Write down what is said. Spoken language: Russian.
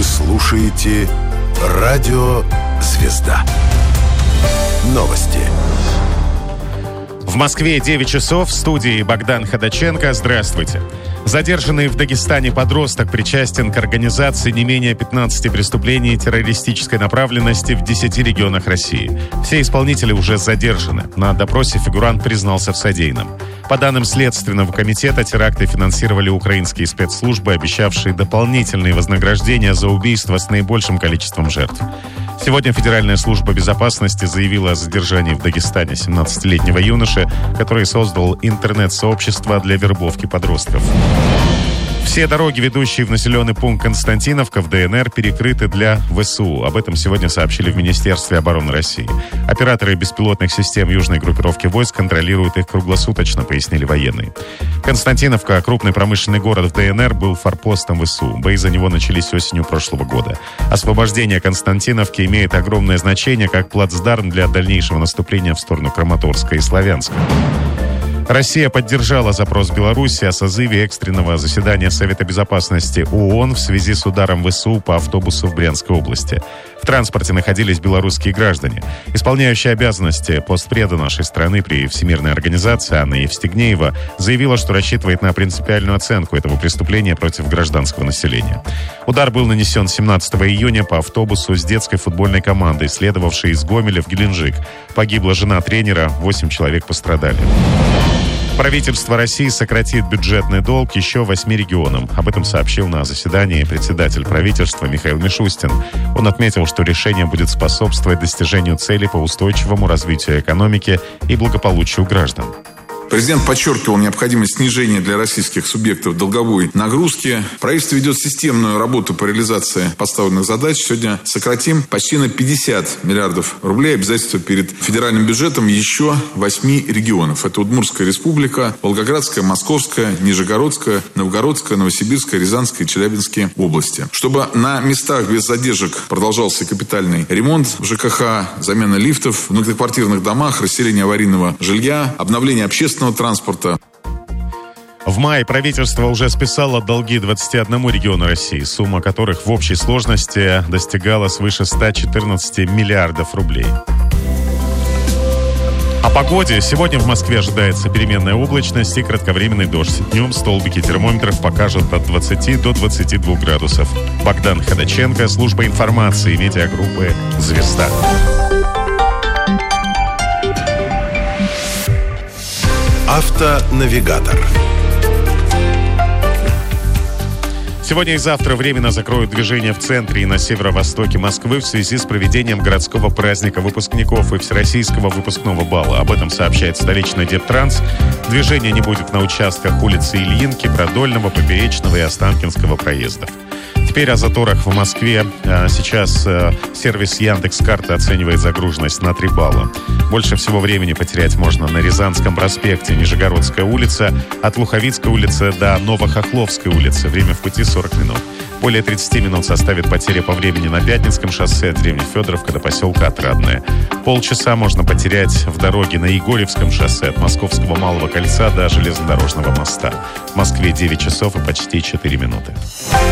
Вы слушаете «Радио Звезда». Новости. В Москве 9 часов, в студии Богдан Ходаченко. Здравствуйте. Задержанный в Дагестане подросток причастен к организации не менее 15 преступлений террористической направленности в 10 регионах России. Все исполнители уже задержаны. На допросе фигурант признался в содеянном. По данным Следственного комитета, теракты финансировали украинские спецслужбы, обещавшие дополнительные вознаграждения за убийство с наибольшим количеством жертв. Сегодня Федеральная служба безопасности заявила о задержании в Дагестане 17-летнего юноши, который создал интернет-сообщество для вербовки подростков. Все дороги, ведущие в населенный пункт Константиновка в ДНР, перекрыты для ВСУ. Об этом сегодня сообщили в Министерстве обороны России. Операторы беспилотных систем южной группировки войск контролируют их круглосуточно, пояснили военные. Константиновка, крупный промышленный город в ДНР, был форпостом ВСУ. Бои за него начались осенью прошлого года. Освобождение Константиновки имеет огромное значение как плацдарм для дальнейшего наступления в сторону Краматорска и Славянска. Россия поддержала запрос Беларуси о созыве экстренного заседания Совета безопасности ООН в связи с ударом ВСУ по автобусу в Брянской области. В транспорте находились белорусские граждане. Исполняющая обязанности постпреда нашей страны при Всемирной организации Анна Евстигнеева заявила, что рассчитывает на принципиальную оценку этого преступления против гражданского населения. Удар был нанесен 17 июня по автобусу с детской футбольной командой, следовавшей из Гомеля в Геленджик. Погибла жена тренера, 8 человек пострадали. Правительство России сократит бюджетный долг еще 8 регионам. Об этом сообщил на заседании председатель правительства Михаил Мишустин. Он отметил, что решение будет способствовать достижению целей по устойчивому развитию экономики и благополучию граждан. Президент подчеркивал необходимость снижения для российских субъектов долговой нагрузки. Правительство ведет системную работу по реализации поставленных задач. Сегодня сократим почти на 50 миллиардов рублей обязательства перед федеральным бюджетом еще 8 регионов. Это Удмуртская республика, Волгоградская, Московская, Нижегородская, Новгородская, Новосибирская, Рязанская и Челябинские области. Чтобы на местах без задержек продолжался капитальный ремонт в ЖКХ, замена лифтов в многоквартирных домах, расселение аварийного жилья, обновление общественного транспорта. В мае правительство уже списало долги 21 региону России, сумма которых в общей сложности достигала свыше 114 миллиардов рублей. О погоде. Сегодня в Москве ожидается переменная облачность и кратковременный дождь. Днем столбики термометров покажут от 20 до 22 градусов. Богдан Ходаченко, служба информации медиагруппы «Звезда». Автонавигатор. Сегодня и завтра временно закроют движение в центре и на северо-востоке Москвы в связи с проведением городского праздника выпускников и всероссийского выпускного бала. Об этом сообщает столичный Дептранс. Движения не будет на участках улицы Ильинки, Продольного, Поперечного и Останкинского проездов. Теперь о заторах в Москве. Сейчас сервис Яндекс.Карты оценивает загруженность на 3 балла. Больше всего времени потерять можно на Рязанском проспекте, Нижегородская улица, от Луховицкой улицы до Новохохловской улицы. Время в пути 40 минут. Более 30 минут составит потеря по времени на Пятницком шоссе от деревни Федоровка до поселка Отрадное. Полчаса можно потерять в дороге на Егорьевском шоссе от Московского Малого кольца до железнодорожного моста. В Москве 9 часов и почти 4 минуты.